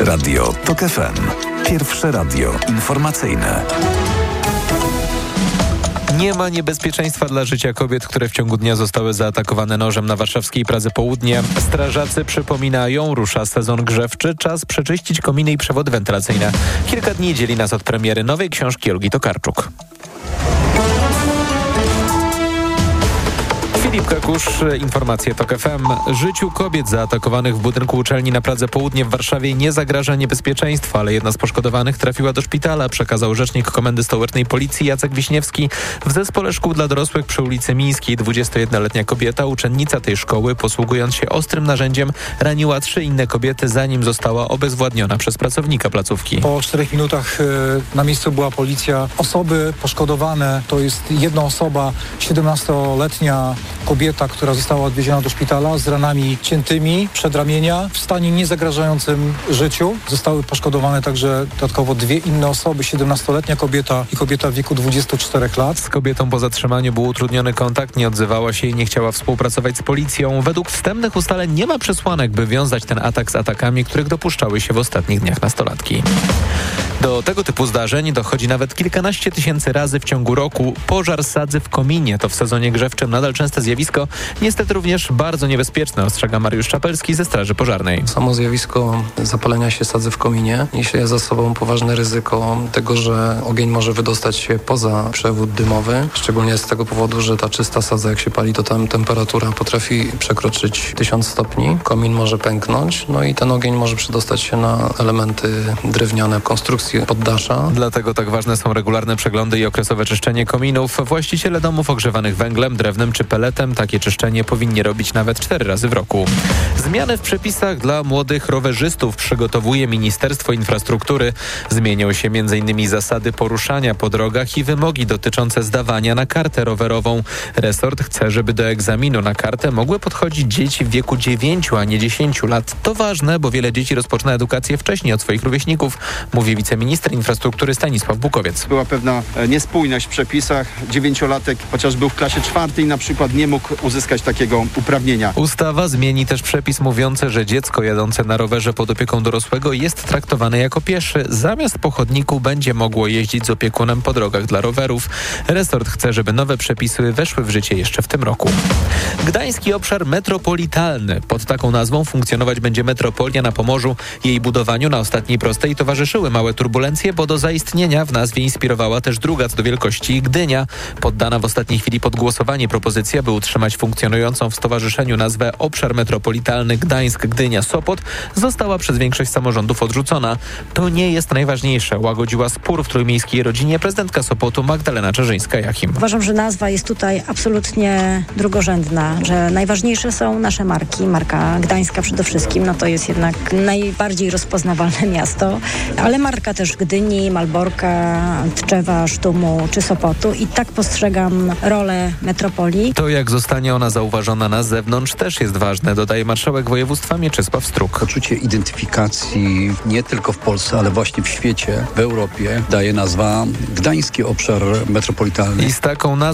Radio TOK FM. Pierwsze radio informacyjne. Nie ma niebezpieczeństwa dla życia kobiet, które w ciągu dnia zostały zaatakowane nożem na warszawskiej Pradze Południe. Strażacy przypominają, rusza sezon grzewczy, czas przeczyścić kominy i przewody wentylacyjne. Kilka dni dzieli nas od premiery nowej książki Olgi Tokarczuk. Filip Kakusz, informacje TOK FM. Życiu kobiet zaatakowanych w budynku uczelni na Pradze Południe w Warszawie nie zagraża niebezpieczeństwo, ale jedna z poszkodowanych trafiła do szpitala, przekazał rzecznik Komendy Stołecznej Policji Jacek Wiśniewski. W zespole szkół dla dorosłych przy ulicy Mińskiej 21-letnia kobieta, uczennica tej szkoły, posługując się ostrym narzędziem, raniła 3 inne kobiety, zanim została obezwładniona przez pracownika placówki. Po 4 minutach na miejscu była policja. Osoby poszkodowane to jest jedna osoba, 17-letnia kobieta, która została odwieziona do szpitala z ranami ciętymi przedramienia w stanie niezagrażającym życiu. Zostały poszkodowane także dodatkowo 2 inne osoby, 17-letnia kobieta i kobieta w wieku 24 lat. Z kobietą po zatrzymaniu był utrudniony kontakt, nie odzywała się i nie chciała współpracować z policją. Według wstępnych ustaleń nie ma przesłanek, by wiązać ten atak z atakami, których dopuszczały się w ostatnich dniach nastolatki. Do tego typu zdarzeń dochodzi nawet kilkanaście tysięcy razy w ciągu roku. Pożar sadzy w kominie to w sezonie grzewczym nadal częste zjawisko, niestety również bardzo niebezpieczne, ostrzega Mariusz Czapelski ze Straży Pożarnej. Samo zjawisko zapalenia się sadzy w kominie niesie za sobą poważne ryzyko tego, że ogień może wydostać się poza przewód dymowy, szczególnie z tego powodu, że ta czysta sadza, jak się pali, to tam temperatura potrafi przekroczyć 1000 stopni. Komin może pęknąć, no i ten ogień może przedostać się na elementy drewniane, konstrukcji poddasza. Dlatego tak ważne są regularne przeglądy i okresowe czyszczenie kominów. Właściciele domów ogrzewanych węglem, drewnem czy peletem takie czyszczenie powinni robić nawet 4 razy w roku. Zmiany w przepisach dla młodych rowerzystów przygotowuje Ministerstwo Infrastruktury. Zmienią się m.in. zasady poruszania po drogach i wymogi dotyczące zdawania na kartę rowerową. Resort chce, żeby do egzaminu na kartę mogły podchodzić dzieci w wieku 9, a nie 10 lat. To ważne, bo wiele dzieci rozpoczyna edukację wcześniej od swoich rówieśników, mówi wiceminister infrastruktury Stanisław Bukowiec. Była pewna niespójność w przepisach. 9-latek, chociaż był w klasie 4, na przykład nie mógł uzyskać takiego uprawnienia. Ustawa zmieni też przepis mówiący, że dziecko jadące na rowerze pod opieką dorosłego jest traktowane jako pieszy. Zamiast po chodniku będzie mogło jeździć z opiekunem po drogach dla rowerów. Resort chce, żeby nowe przepisy weszły w życie jeszcze w tym roku. Gdański obszar metropolitalny. Pod taką nazwą funkcjonować będzie metropolia na Pomorzu. Jej budowaniu na ostatniej prostej towarzyszyły małe turbulencje, bo do zaistnienia w nazwie inspirowała też druga co do wielkości Gdynia. Poddana w ostatniej chwili pod głosowanie propozycja, by utrzymać funkcjonującą w stowarzyszeniu nazwę Obszar Metropolitalny Gdańsk-Gdynia-Sopot, została przez większość samorządów odrzucona. To nie jest najważniejsze, łagodziła spór w trójmiejskiej rodzinie prezydentka Sopotu Magdalena Czerzyńska-Jachim. Uważam, że nazwa jest tutaj absolutnie drugorzędna, że najważniejsze są nasze marki. Marka gdańska przede wszystkim, no to jest jednak najbardziej rozpoznawalne miasto, ale marka też Gdyni, Malborka, Tczewa, Sztumu czy Sopotu i tak postrzegam rolę metropolii. To, jak zostanie ona zauważona na zewnątrz, też jest ważne, dodaje marszałek województwa Mieczysław Struk. Poczucie identyfikacji nie tylko w Polsce, ale właśnie w świecie, w Europie daje nazwa Gdański Obszar Metropolitalny. I z taką nazwą